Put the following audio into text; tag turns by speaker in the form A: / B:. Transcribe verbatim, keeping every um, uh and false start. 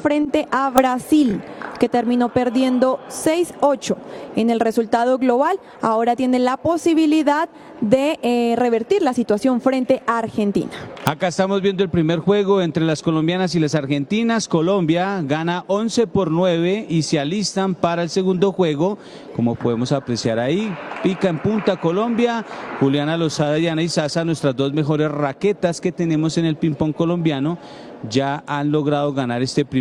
A: frente a Brasil, que terminó perdiendo seis ocho en el resultado global. Ahora tiene la posibilidad de eh, revertir la situación frente a Argentina.
B: Acá estamos viendo el primer juego entre las colombianas y las argentinas. Colombia gana once por nueve y se alistan para el segundo juego. Como podemos apreciar ahí, pica en punta Colombia. Juliana Lozada y Ana Izaza, nuestras dos mejores raquetas que tenemos en el ping-pong colombiano, ya han logrado ganar este primer